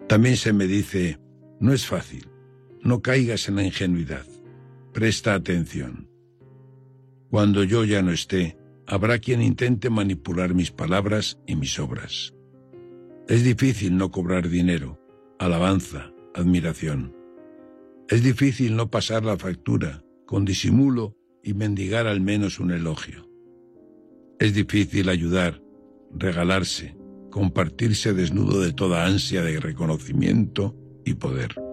También se me dice, no es fácil, no caigas en la ingenuidad, presta atención. Cuando yo ya no esté, habrá quien intente manipular mis palabras y mis obras. Es difícil no cobrar dinero, alabanza, admiración. Es difícil no pasar la factura con disimulo y mendigar al menos un elogio. Es difícil ayudar, regalarse, compartirse desnudo de toda ansia de reconocimiento y poder.